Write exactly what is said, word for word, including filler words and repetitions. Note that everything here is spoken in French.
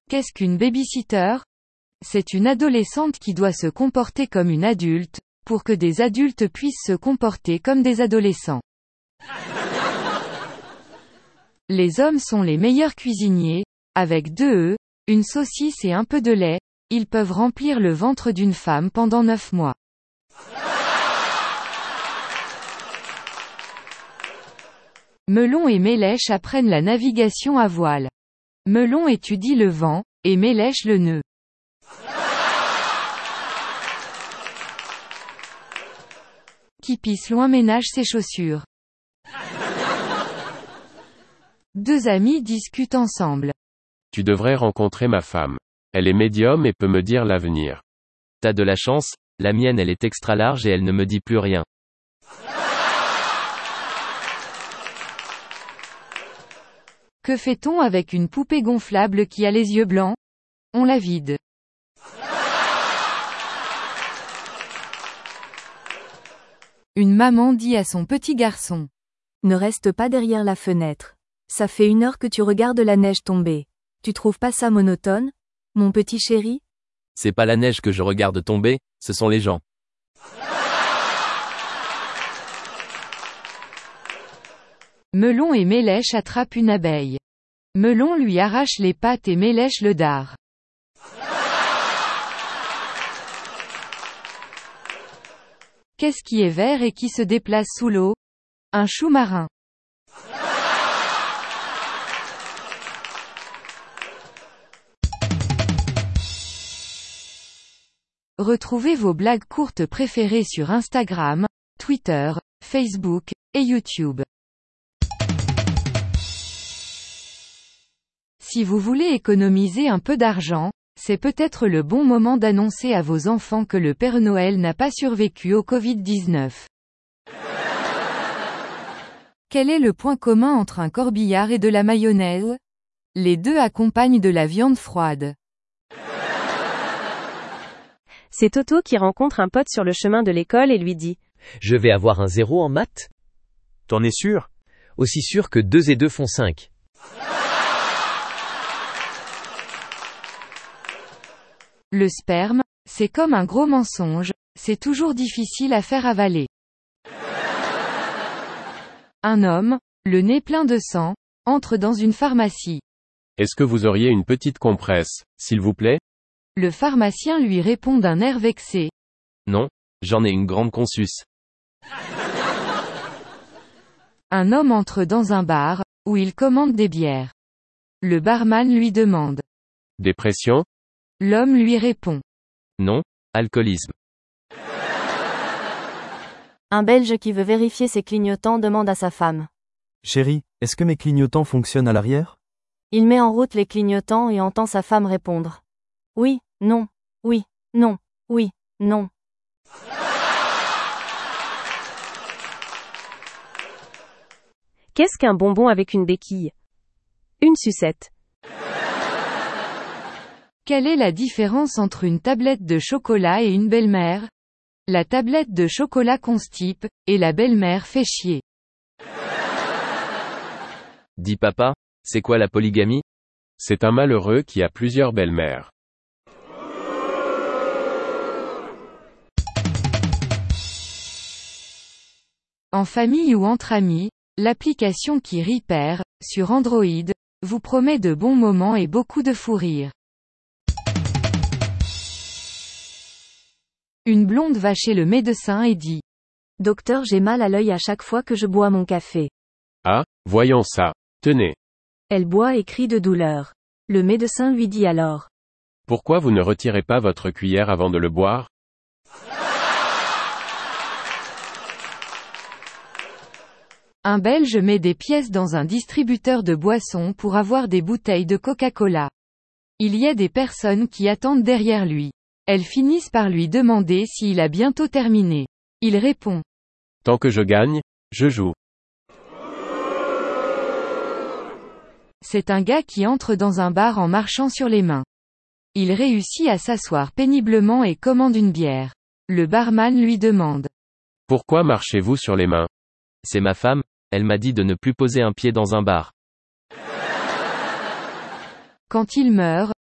Qu'est-ce qu'une babysitter? C'est une adolescente qui doit se comporter comme une adulte, pour que des adultes puissent se comporter comme des adolescents. Les hommes sont les meilleurs cuisiniers, avec deux œufs, une saucisse et un peu de lait, ils peuvent remplir le ventre d'une femme pendant neuf mois. Melon et Mélèche apprennent la navigation à voile. Melon étudie le vent, et Mélèche le nœud. Qui pisse loin ménage ses chaussures. Deux amis discutent ensemble. Tu devrais rencontrer ma femme. Elle est médium et peut me dire l'avenir. T'as de la chance, la mienne elle est extra large et elle ne me dit plus rien. Que fait-on avec une poupée gonflable qui a les yeux blancs? On la vide. Une maman dit à son petit garçon. Ne reste pas derrière la fenêtre. Ça fait une heure que tu regardes la neige tomber. Tu trouves pas ça monotone, mon petit chéri? C'est pas la neige que je regarde tomber, ce sont les gens. Melon et Mélèche attrapent une abeille. Melon lui arrache les pattes et Mélèche le dard. Qu'est-ce qui est vert et qui se déplace sous l'eau? Un chou marin. Retrouvez vos blagues courtes préférées sur Instagram, Twitter, Facebook, et YouTube. Si vous voulez économiser un peu d'argent, c'est peut-être le bon moment d'annoncer à vos enfants que le Père Noël n'a pas survécu au covid dix-neuf. Quel est le point commun entre un corbillard et de la mayonnaise? Les deux accompagnent de la viande froide. C'est Toto qui rencontre un pote sur le chemin de l'école et lui dit « Je vais avoir un zéro en maths ?» T'en es sûr? Aussi sûr que deux et deux font cinq. Le sperme, c'est comme un gros mensonge, c'est toujours difficile à faire avaler. Un homme, le nez plein de sang, entre dans une pharmacie. Est-ce que vous auriez une petite compresse, s'il vous plaît? Le pharmacien lui répond d'un air vexé. Non, j'en ai une grande consus. Un homme entre dans un bar, où il commande des bières. Le barman lui demande. Dépression? L'homme lui répond. Non, alcoolisme. Un Belge qui veut vérifier ses clignotants demande à sa femme. Chérie, est-ce que mes clignotants fonctionnent à l'arrière? Il met en route les clignotants et entend sa femme répondre. Oui, non, oui, non, oui, non. Qu'est-ce qu'un bonbon avec une béquille? Une sucette. Quelle est la différence entre une tablette de chocolat et une belle-mère? La tablette de chocolat constipe, et la belle-mère fait chier. Dis papa, c'est quoi la polygamie? C'est un malheureux qui a plusieurs belles-mères. En famille ou entre amis, l'application qui rit perd, sur Android, vous promet de bons moments et beaucoup de fou rire. Une blonde va chez le médecin et dit. Docteur, j'ai mal à l'œil à chaque fois que je bois mon café. Ah, voyons ça. Tenez. Elle boit et crie de douleur. Le médecin lui dit alors. Pourquoi vous ne retirez pas votre cuillère avant de le boire? Un Belge met des pièces dans un distributeur de boissons pour avoir des bouteilles de Coca-Cola. Il y a des personnes qui attendent derrière lui. Elles finissent par lui demander s'il a bientôt terminé. Il répond. Tant que je gagne, je joue. C'est un gars qui entre dans un bar en marchant sur les mains. Il réussit à s'asseoir péniblement et commande une bière. Le barman lui demande. Pourquoi marchez-vous sur les mains? C'est ma femme, elle m'a dit de ne plus poser un pied dans un bar. Quand il meurt,